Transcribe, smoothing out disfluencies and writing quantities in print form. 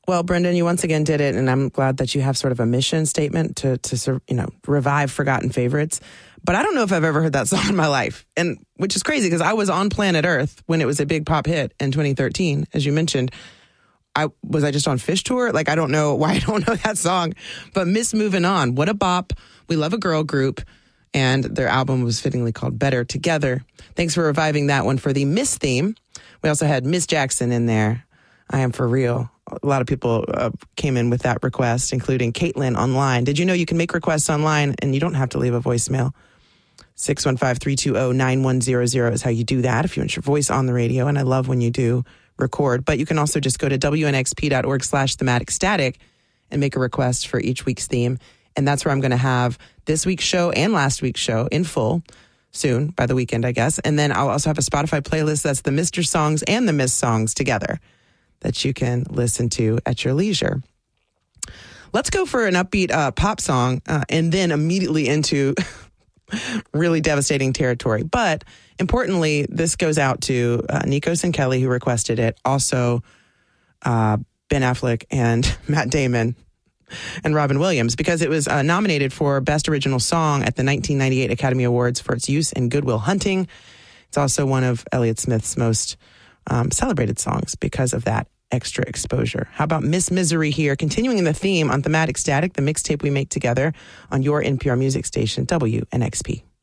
Well, Brendan, you once again did it, and I'm glad that you have sort of a mission statement to revive forgotten favorites. But I don't know if I've ever heard that song in my life, and which is crazy because I was on planet Earth when it was a big pop hit in 2013, as you mentioned. Was I just on Fish Tour? Like, I don't know why I don't know that song. But Miss Moving On, what a bop. We love a girl group, and their album was fittingly called Better Together. Thanks for reviving that one for the Miss theme. We also had Miss Jackson in there. I Am For Real. A lot of people came in with that request, including Caitlin online. Did you know you can make requests online and you don't have to leave a voicemail? 615-320-9100 is how you do that if you want your voice on the radio. And I love when you do record. But you can also just go to wnxp.org/thematicstatic and make a request for each week's theme. And that's where I'm going to have this week's show and last week's show in full soon, by the weekend, I guess. And then I'll also have a Spotify playlist that's the Mr. Songs and the Miss Songs together that you can listen to at your leisure. Let's go for an upbeat pop song and then immediately into really devastating territory. But importantly, this goes out to Nikos and Kelly, who requested it. Also, Ben Affleck and Matt Damon and Robin Williams, because it was nominated for Best Original Song at the 1998 Academy Awards for its use in Good Will Hunting. It's also one of Elliott Smith's most celebrated songs because of that extra exposure. How about Miss Misery here, continuing in the theme on Thematic Static, the mixtape we make together on your NPR music station, WNXP.